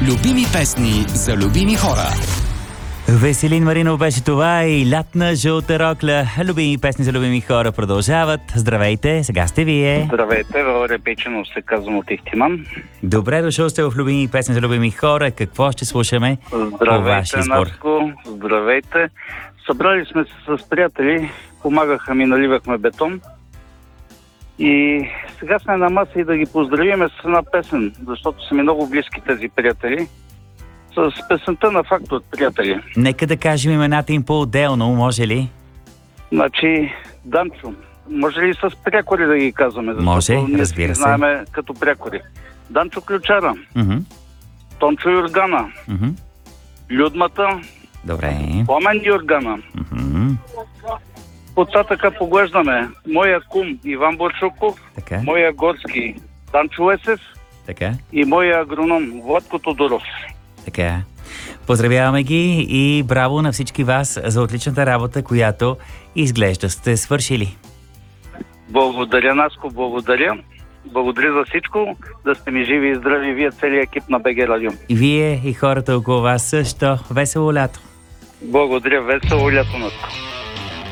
Любими песни за любими хора. Веселин Маринов беше това и Лятна жълта рокля. Любими песни за любими хора продължават. Здравейте, сега сте вие. Здравейте, Валерий Печенов се казвам от Ихтиман. Добре дошъл сте в любими песни за любими хора. Какво ще слушаме? Здравейте, Наско. Здравейте. Събрали сме се с приятели, помагаха ми, наливахме бетон. И сега сме на маса и да ги поздравиме с една песен, защото са ми много близки тези приятели. С песента на Фактор, приятели. Нека да кажем имената им по-отделно, може ли? Значи, Данчо. Може ли с прякори да ги казваме? Може, разбира се. Знаеме като прякори. Данчо Ключара. Тончо Юргана. Людмата. Добре. Пламен Юргана. Подсатъка поглеждаме моя кум Иван Борчуков, така. Моя горски Данчо Лесев, така. И моя агроном Владко Тодоров. Така. Поздравяваме ги и браво на всички вас за отличната работа, която изглежда сте свършили. Благодаря, Наско, благодаря. Благодаря за всичко. Да сте ми живи и здрави, вие целият екип на БГ Радио. И вие, и хората около вас също. Весело лято. Благодаря, весело лято, Наско.